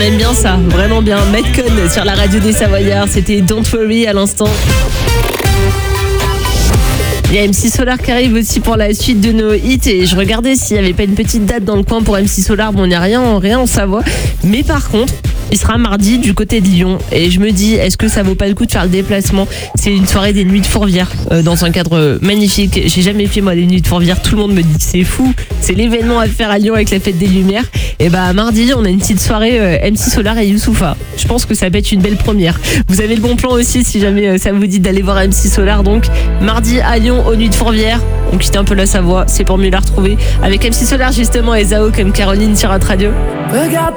aime bien ça, vraiment bien. Metcon sur la radio des Savoyards, c'était Don't Worry à l'instant. Il y a MC Solar qui arrive aussi pour la suite de nos hits et je regardais s'il n'y avait pas une petite date dans le coin pour MC Solar. Bon, il n'y a rien en Savoie. Mais par contre, il sera mardi du côté de Lyon et je me dis, est-ce que ça vaut pas le coup de faire le déplacement? C'est une soirée des Nuits de Fourvière dans un cadre magnifique. J'ai jamais fait moi les Nuits de Fourvière. Tout le monde me dit c'est fou, c'est l'événement à faire à Lyon avec la fête des Lumières. Et bah mardi, on a une petite soirée MC Solar et Youssoupha. Je pense que ça peut être une belle première. Vous avez le bon plan aussi si jamais ça vous dit d'aller voir MC Solar. Donc mardi à Lyon aux Nuits de Fourvière. On quitte un peu la Savoie, c'est pour mieux la retrouver avec MC Solar justement et Zao comme Caroline sur Hot Radio. Regarde